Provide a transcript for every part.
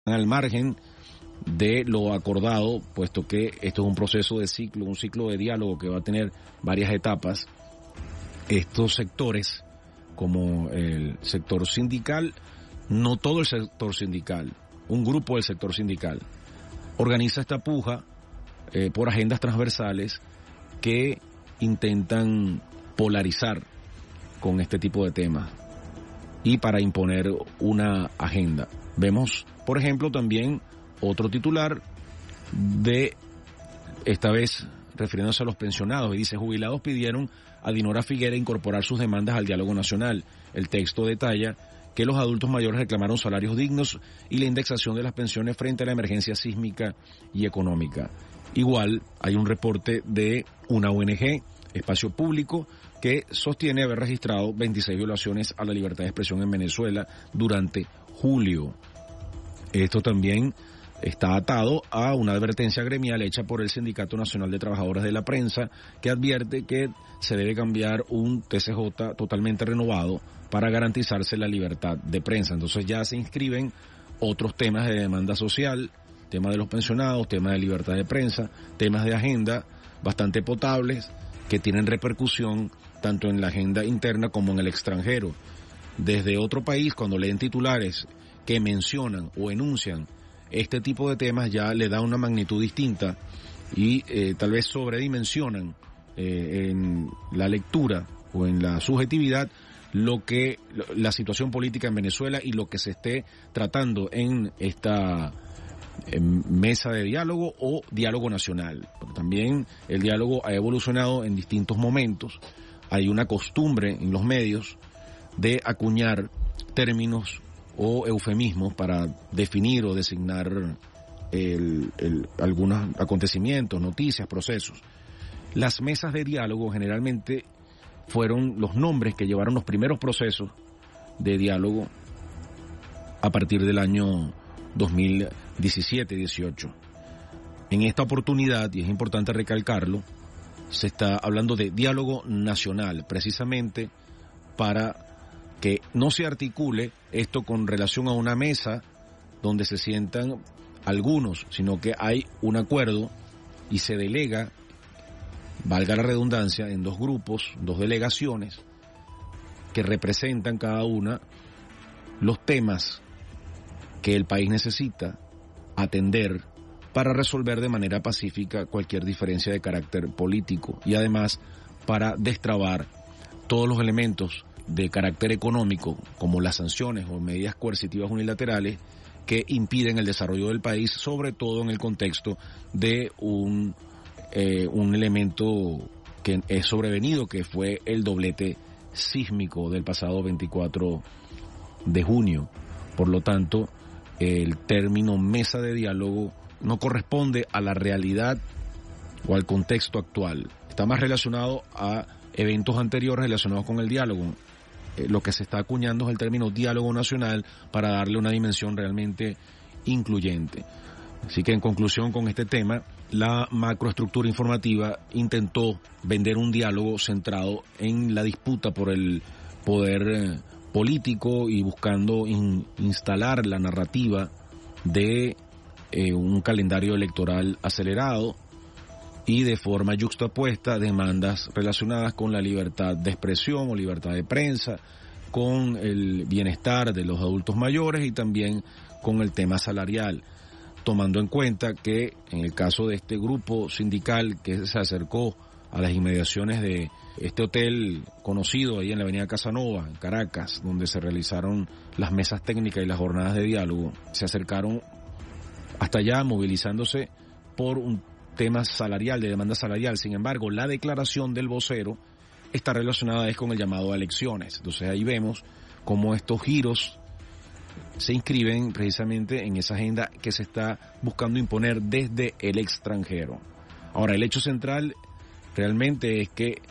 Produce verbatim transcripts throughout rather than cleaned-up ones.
al margen de lo acordado, puesto que esto es un proceso de ciclo, un ciclo de diálogo que va a tener varias etapas. Estos sectores, como el sector sindical, no todo el sector sindical, un grupo del sector sindical, organiza esta puja eh, por agendas transversales que intentan polarizar con este tipo de temas y para imponer una agenda. Vemos, por ejemplo, también otro titular de, esta vez refiriéndose a los pensionados, y dice: jubilados pidieron a Dinora Figuera incorporar sus demandas al diálogo nacional. El texto detalla que los adultos mayores reclamaron salarios dignos y la indexación de las pensiones frente a la emergencia sísmica y económica. Igual hay un reporte de una O N G, Espacio Público, que sostiene haber registrado veintiséis violaciones a la libertad de expresión en Venezuela durante julio. Esto también está atado a una advertencia gremial hecha por el Sindicato Nacional de Trabajadores de la Prensa, que advierte que se debe cambiar un T C J totalmente renovado para garantizarse la libertad de prensa. Entonces ya se inscriben otros temas de demanda social, tema de los pensionados, tema de libertad de prensa, temas de agenda bastante potables que tienen repercusión tanto en la agenda interna como en el extranjero. Desde otro país, cuando leen titulares que mencionan o enuncian este tipo de temas, ya le da una magnitud distinta y eh, tal vez sobredimensionan eh, en la lectura o en la subjetividad lo que la situación política en Venezuela y lo que se esté tratando en esta en mesa de diálogo o diálogo nacional. Porque también el diálogo ha evolucionado en distintos momentos. Hay una costumbre en los medios de acuñar términos o eufemismos para definir o designar el, el, algunos acontecimientos, noticias, procesos. Las mesas de diálogo generalmente fueron los nombres que llevaron los primeros procesos de diálogo a partir del año dos mil diecisiete dieciocho. En esta oportunidad, y es importante recalcarlo, se está hablando de diálogo nacional, precisamente para que no se articule esto con relación a una mesa donde se sientan algunos, sino que hay un acuerdo y se delega, valga la redundancia, en dos grupos, dos delegaciones, que representan cada una los temas que el país necesita atender para resolver de manera pacífica cualquier diferencia de carácter político y además para destrabar todos los elementos de carácter económico, como las sanciones o medidas coercitivas unilaterales que impiden el desarrollo del país, sobre todo en el contexto de un, eh, un elemento que es sobrevenido, que fue el doblete sísmico del pasado veinticuatro de junio. Por lo tanto, el término mesa de diálogo no corresponde a la realidad o al contexto actual. Está más relacionado a eventos anteriores relacionados con el diálogo. Eh, lo que se está acuñando es el término diálogo nacional para darle una dimensión realmente incluyente. Así que en conclusión con este tema, la macroestructura informativa intentó vender un diálogo centrado en la disputa por el poder eh, político y buscando in, instalar la narrativa de eh, un calendario electoral acelerado y de forma yuxtapuesta demandas relacionadas con la libertad de expresión o libertad de prensa, con el bienestar de los adultos mayores y también con el tema salarial, tomando en cuenta que en el caso de este grupo sindical que se acercó a las inmediaciones de este hotel conocido ahí en la avenida Casanova, en Caracas, donde se realizaron las mesas técnicas y las jornadas de diálogo, se acercaron hasta allá movilizándose por un tema salarial, de demanda salarial. Sin embargo, la declaración del vocero está relacionada es con el llamado a elecciones. Entonces ahí vemos cómo estos giros se inscriben precisamente en esa agenda que se está buscando imponer desde el extranjero. Ahora, el hecho central realmente es que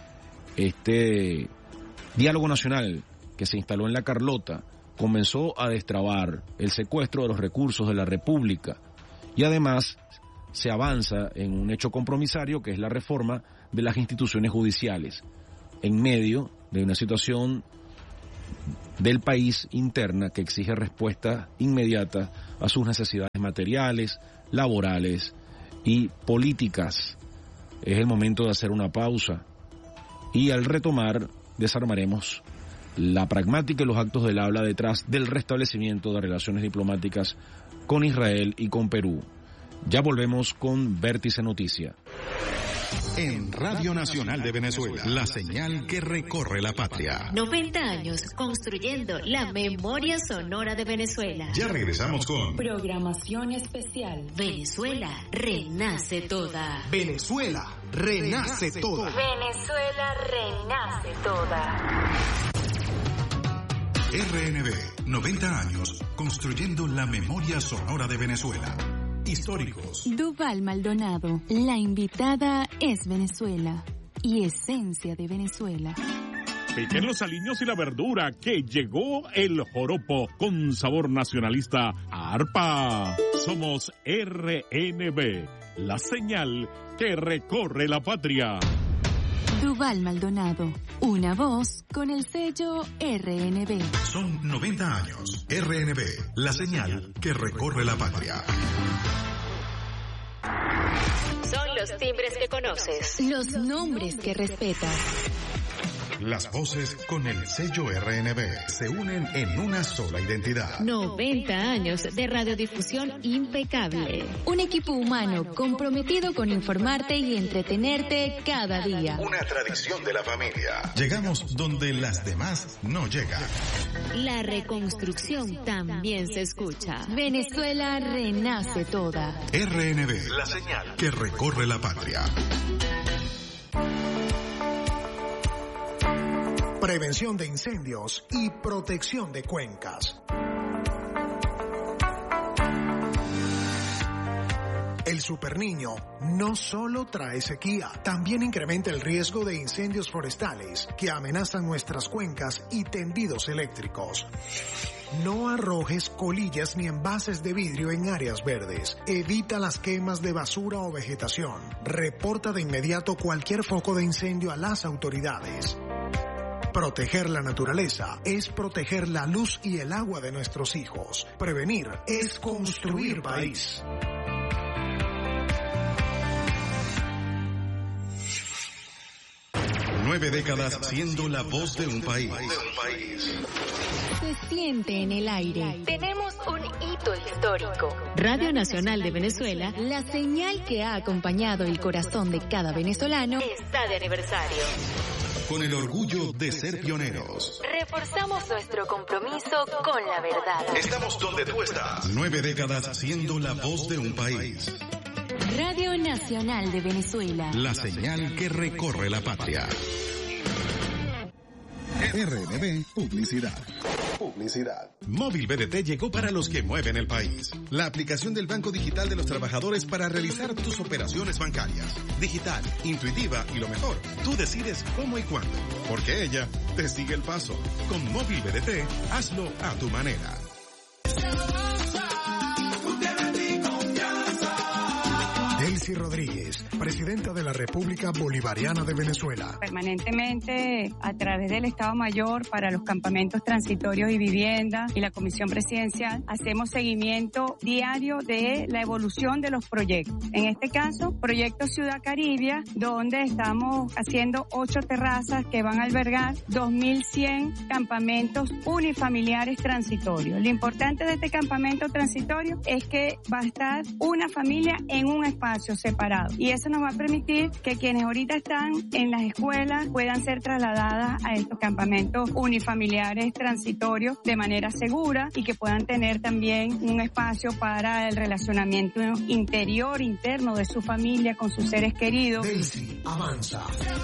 este diálogo nacional que se instaló en La Carlota comenzó a destrabar el secuestro de los recursos de la República y además se avanza en un hecho compromisario que es la reforma de las instituciones judiciales en medio de una situación del país interna que exige respuesta inmediata a sus necesidades materiales, laborales y políticas. Es el momento de hacer una pausa y al retomar desarmaremos la pragmática y los actos del habla detrás del restablecimiento de relaciones diplomáticas con Israel y con Perú. Ya volvemos con Vértice Noticia. En Radio Nacional de Venezuela, la señal que recorre la patria. noventa años construyendo la memoria sonora de Venezuela. Ya regresamos con programación especial. Venezuela renace toda. Venezuela renace toda. Venezuela renace toda. R N B, noventa años construyendo la memoria sonora de Venezuela. Históricos. Duval Maldonado, la invitada es Venezuela y esencia de Venezuela. Piquen los aliños y la verdura, que llegó el joropo con sabor nacionalista a arpa. Somos R N B, la señal que recorre la patria. Duval Maldonado, una voz con el sello R N B. Son noventa años. R N B, la señal que recorre la patria. Son los timbres que conoces, los nombres que respetas. Las voces con el sello R N B se unen en una sola identidad. noventa años de radiodifusión impecable. Un equipo humano comprometido con informarte y entretenerte cada día. Una tradición de la familia. Llegamos donde las demás no llegan. La reconstrucción también se escucha. Venezuela renace toda. R N B, la señal que recorre la patria. Prevención de incendios y protección de cuencas. El superniño no solo trae sequía, también incrementa el riesgo de incendios forestales que amenazan nuestras cuencas y tendidos eléctricos. No arrojes colillas ni envases de vidrio en áreas verdes. Evita las quemas de basura o vegetación. Reporta de inmediato cualquier foco de incendio a las autoridades. Proteger la naturaleza es proteger la luz y el agua de nuestros hijos. Prevenir es construir país. Nueve décadas siendo la voz de un país. Se siente en el aire. Tenemos un hito histórico. Radio Nacional de Venezuela, La señal que ha acompañado el corazón de cada venezolano, está de aniversario. Con el orgullo de ser pioneros. Reforzamos nuestro compromiso con la verdad. Estamos donde tú estás. Nueve décadas siendo la voz de un país. Radio Nacional de Venezuela. La señal que recorre la patria. R N B Publicidad. Publicidad. Móvil B D T llegó para los que mueven el país. La aplicación del Banco Digital de los Trabajadores para realizar tus operaciones bancarias. Digital, intuitiva y lo mejor, tú decides cómo y cuándo. Porque ella te sigue el paso. Con Móvil B D T, hazlo a tu manera. Delcy Rodríguez, presidenta de la República Bolivariana de Venezuela. Permanentemente, a través del Estado Mayor para los campamentos transitorios y vivienda y la Comisión Presidencial, hacemos seguimiento diario de la evolución de los proyectos. En este caso, Proyecto Ciudad Caribia, donde estamos haciendo ocho terrazas que van a albergar dos mil cien campamentos unifamiliares transitorios. Lo importante de este campamento transitorio es que va a estar una familia en un espacio separado y eso nos va a permitir que quienes ahorita están en las escuelas puedan ser trasladadas a estos campamentos unifamiliares transitorios de manera segura y que puedan tener también un espacio para el relacionamiento interior, interno de su familia con sus seres queridos. Delcy avanza.